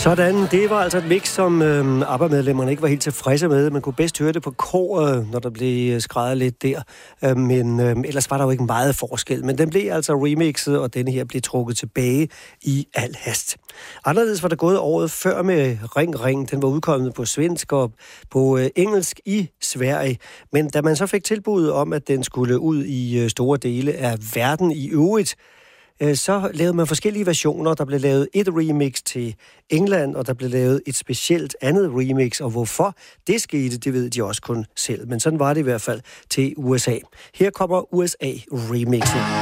Sådan, det var altså et mix, som ABBA-medlemmerne ikke var helt tilfredse med. Man kunne bedst høre det på koret, når der blev skrevet lidt der. Men ellers var der jo ikke meget forskel. Men den blev altså remixet, og denne her blev trukket tilbage i al hast. Anderledes var der gået året før med Ring Ring. Den var udkommet på svensk og på engelsk i Sverige. Men da man så fik tilbud om, at den skulle ud i store dele af verden i øvrigt, så lavede man forskellige versioner. Der blev lavet et remix til England, og der blev lavet et specielt andet remix, og hvorfor det skete, det ved de også kun selv. Men sådan var det i hvert fald til USA. Her kommer USA-remixen.